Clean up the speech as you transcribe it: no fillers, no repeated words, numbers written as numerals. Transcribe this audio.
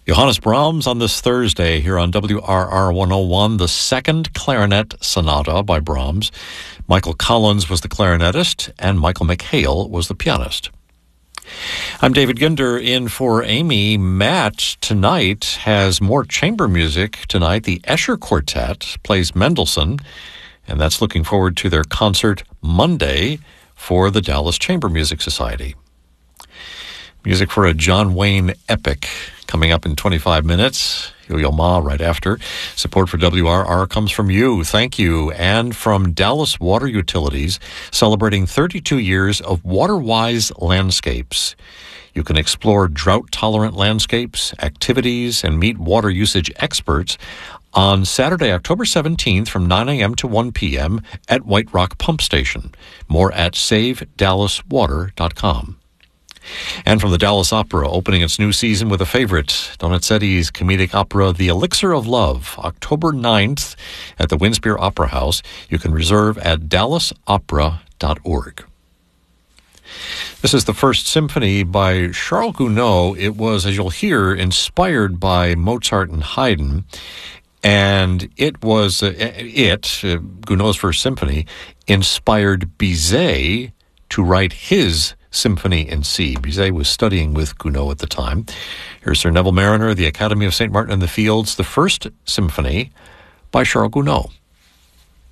Johannes Brahms on this Thursday here on WRR 101, the second clarinet sonata by Brahms. Michael Collins was the clarinetist, and Michael McHale was the pianist. I'm David Ginder in for Amy. Matt tonight has more chamber music tonight. The Escher Quartet plays Mendelssohn, and that's looking forward to their concert Monday for the Dallas Chamber Music Society. Music for a John Wayne epic coming up in 25 minutes. Yo-Yo Ma right after. Support for WRR comes from you. Thank you. And from Dallas Water Utilities, celebrating 32 years of water-wise landscapes. You can explore drought-tolerant landscapes, activities, and meet water usage experts on Saturday, October 17th from 9 a.m. to 1 p.m. at White Rock Pump Station. More at SaveDallasWater.com. And from the Dallas Opera, opening its new season with a favorite, Donizetti's comedic opera, The Elixir of Love, October 9th at the Winspear Opera House. You can reserve at dallasopera.org. This is the First Symphony by Charles Gounod. It was, as you'll hear, inspired by Mozart and Haydn. And it was, Gounod's First Symphony, inspired Bizet to write his Symphony in C. Bizet was studying with Gounod at the time. Here's Sir Neville Marriner, the Academy of St. Martin in the Fields, the First Symphony by Charles Gounod.